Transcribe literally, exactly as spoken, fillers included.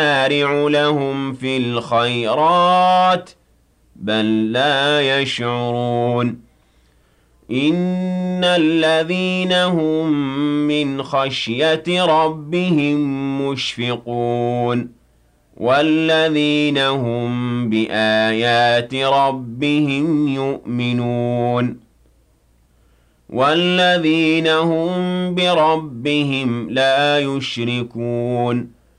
نسارع لهم في الخيرات بل لا يشعرون إن الذين هم من خشية ربهم مشفقون والذين هم بآيات ربهم يؤمنون والذين هم بربهم لا يشركون